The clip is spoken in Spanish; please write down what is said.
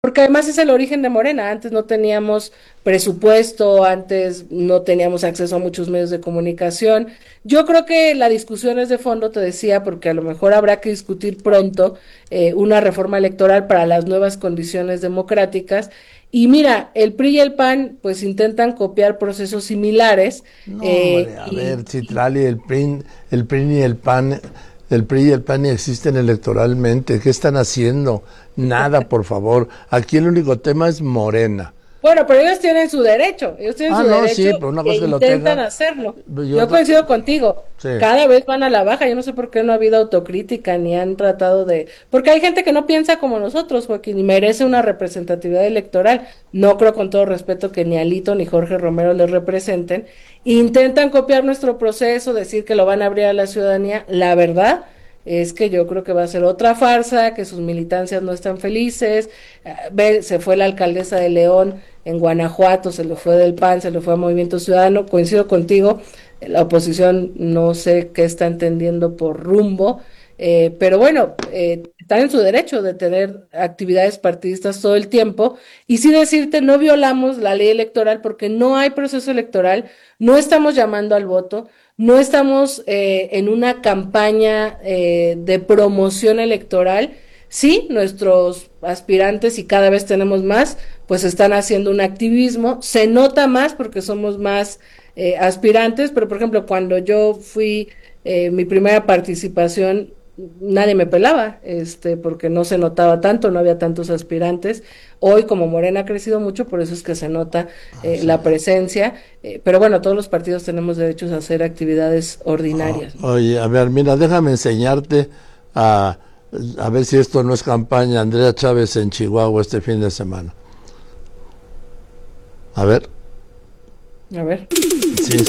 Porque además es el origen de Morena. Antes no teníamos presupuesto, antes no teníamos acceso a muchos medios de comunicación. Yo creo que la discusión es de fondo, te decía, porque a lo mejor habrá que discutir pronto una reforma electoral para las nuevas condiciones democráticas. Y mira, el PRI y el PAN pues intentan copiar procesos similares No, hombre, a ver, Citlali, el PRI y el PAN, el PRI y el PAN ni existen electoralmente. ¿Qué están haciendo? Nada, por favor. Aquí el único tema es Morena. bueno, pero ellos tienen Ah, su no, derecho sí, pero una e cosa es que lo intentan tengan. hacerlo. Yo, Yo coincido contigo, sí. cada vez van a la baja, yo no sé por qué no ha habido autocrítica ni han tratado de... Porque hay gente que no piensa como nosotros, Joaquín, y merece una representatividad electoral. No creo con todo respeto que ni Alito ni Jorge Romero les representen. Intentan copiar nuestro proceso, decir que lo van a abrir a la ciudadanía. La verdad es que yo creo que va a ser otra farsa, que sus militancias no están felices. Ve, se fue la alcaldesa de León en Guanajuato, se le fue del PAN, se le fue a Movimiento Ciudadano. Coincido contigo, la oposición no sé qué está entendiendo por rumbo, pero bueno, están en su derecho de tener actividades partidistas todo el tiempo. Y sí decirte, no violamos la ley electoral porque no hay proceso electoral, no estamos llamando al voto, no estamos en una campaña de promoción electoral. Sí, nuestros aspirantes, y cada vez tenemos más, pues están haciendo un activismo. Se nota más porque somos más aspirantes, pero por ejemplo, cuando yo fui mi primera participación, nadie me pelaba, porque no se notaba tanto, no había tantos aspirantes. Hoy, como Morena ha crecido mucho, por eso es que se nota Así la es. presencia, pero bueno, todos los partidos tenemos derechos a hacer actividades ordinarias, ¿no? Oye, a ver, mira, déjame enseñarte a, a ver si esto no es campaña Andrea Chávez en Chihuahua este fin de semana. A ver, A ver. sí,